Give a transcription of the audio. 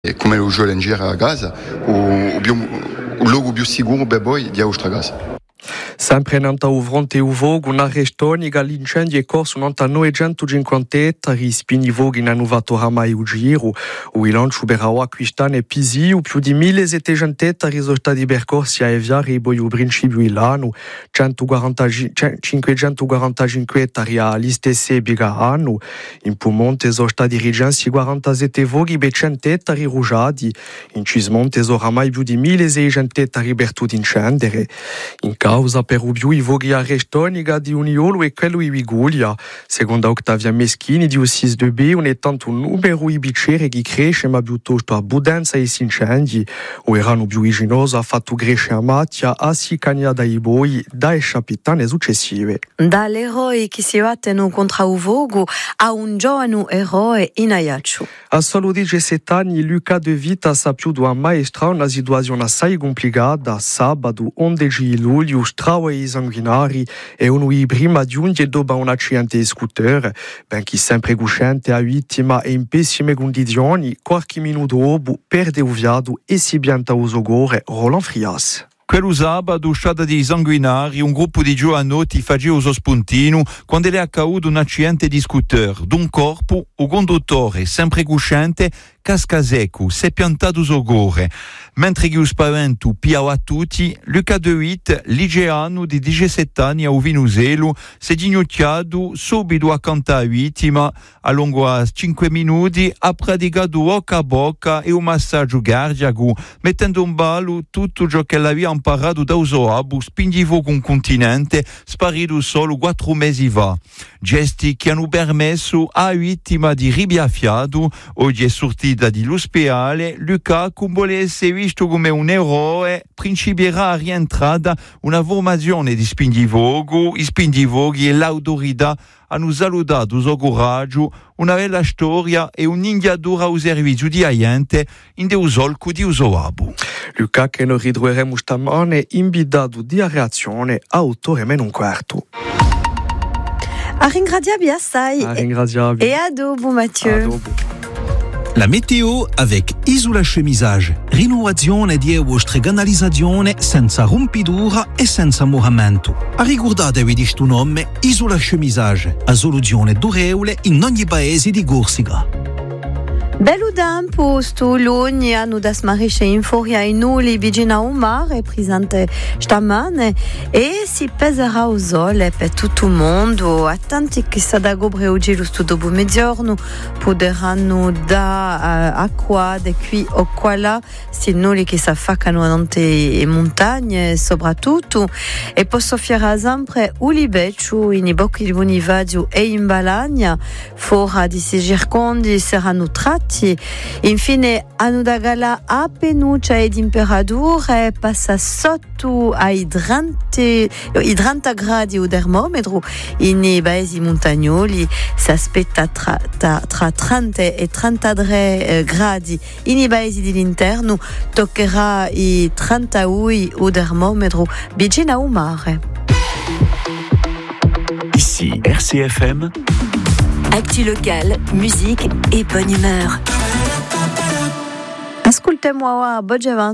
Come lo gioco in giro a casa, o logo più sicuro per voi di vostra casa. Sempre nanta o fronte o vogo na restonica l'incendio è corso nanta 950 ettari spini voghi in annovato ramai o giro o il lancio berao acquistane pisi o più di 1700 ettari sono stati percorsi a Eviare e poi o principio l'anno 545 ettari a l'istesse biga anno in Piemonte sono stati rigensi 47 voghi e 100 ettari rugiati in Cismonte sono ramai più di 1600 ettari perduti in scendere in causa per Rubio i voghi a restonica di Uniolo e quello i Viguglia. Secondo Octavia Meschini di U6-2B non è tanto un numero di bicchieri che cresce ma piuttosto abbondanza e si incendi. O erano più viginosi ha fatto crescere a macchia a si cagna dai boi da capitane successive. Dall'eroe che si battono contro il vogo a un giovane eroe in Ajaccio. A solo 17 anni Luca De Vita sa più di ammaestrare una situazione assai complicata. Sabato 11 luglio strauei sanguinari e uno prima di un dopo un accidente di scooter, benché sempre cosciente a vittima e in pessime condizioni, qualche minuto dopo perde il viato e si pianta al soccorso Roland Frias. Quello sabato, strada di sanguinari, un gruppo di giovanotti faceva lo spuntino quando è accaduto un accidente di scooter. D'un corpo, il conduttore, sempre cosciente, casca secco, si è piantato sul gore. Mentre che lo spavento piava a tutti, Luca De Witt, ligeano di 17 anni a Uvinuselo, si è ginocchiato subito accanto alla vittima. A lungo 5 minuti ha praticato bocca a bocca e un massaggio cardiaco, mettendo in ballo tutto ciò che l'aveva imparato da Usoabu, spingivo con continente, sparito solo 4 mesi fa. Gesti che hanno permesso alla vittima di ribiaffiato. Oggi è sortita dall'ospedale. Luca, come vuole essere visto come un eroe, principierà a rientrata una formazione di spingivoghi. I spingivoghi e l'autorità hanno salutato il suo coraggio, una bella storia e un'indiatura al servizio di gente in deu solco di Usoabu. Luca che noi ridurremo stamane invitato di reazione a 8:15. A ringraziabi assai. E a dopo, Mathieu. La météo avec Isola Chemisage. Rinnovazione di vostra canalizzazione senza rompidura e senza moramento. Ricordatevi di sto nome Isola Chemisage, a soluzione durevole in ogni paese di Corsica. Bello tempo, sto luni hanno da smarisce in furia in oli vicino a un mare presente stamane e si peserà il sole per tutto il mondo. Attenti che sta da gobre oggi lo sto dopo mezzogiorno potranno da acqua da qui o qua là, sti noli che si affaccano davanti le montagne soprattutto e posso soffiare sempre ulibeccio in i bocchi di Bonivadio e in Balagna fora di si circondi saranno tratti. Infine hanno da gala a penuccia e temperature passa sotto ai 30 gradi o termometro in i paesi montagnoli si aspetta tra 30 e 33 gradi in i paesi dell'interno toccherà i 32 o termometro vicino al mare. Ici RCFM. Actu locale, musique et bonne humeur. Ascoltiamo a Boggiavan.